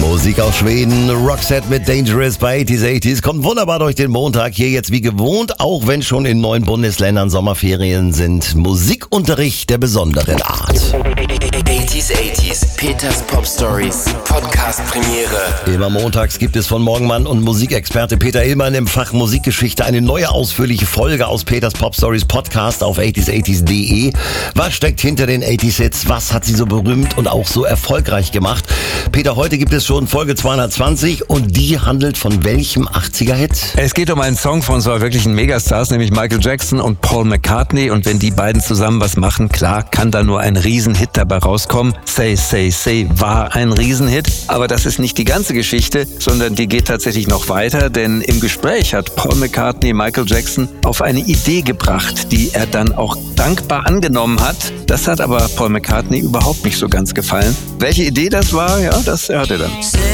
Musik aus Schweden, Roxette mit Dangerous bei 80s. Kommt wunderbar durch den Montag. Hier jetzt wie gewohnt, auch wenn schon in 9 Bundesländern Sommerferien sind. Musikunterricht der besonderen Art. 80s, Peters Pop Stories, Podcast Premiere. Immer montags gibt es von Morgenmann und Musikexperte Peter Illmann im Fach Musikgeschichte eine neue ausführliche Folge aus Peters Pop Stories Podcast auf 80s.de. Was steckt hinter den 80s Hits? Was hat sie so berühmt und auch so erfolgreich gemacht? Peter, heute gibt es schon Folge 220 und die handelt von welchem 80er-Hit? Es geht um einen Song von zwei wirklichen Megastars, nämlich Michael Jackson und Paul McCartney. Und wenn die beiden zusammen was machen, klar, kann da nur ein Riesenhit dabei rauskommen. Say, Say, Say war ein Riesenhit. Aber das ist nicht die ganze Geschichte, sondern die geht tatsächlich noch weiter. Denn im Gespräch hat Paul McCartney Michael Jackson auf eine Idee gebracht, die er dann auch dankbar angenommen hat. Das hat aber Paul McCartney überhaupt nicht so ganz gefallen. Welche Idee das war, ja, das hört ihr dann.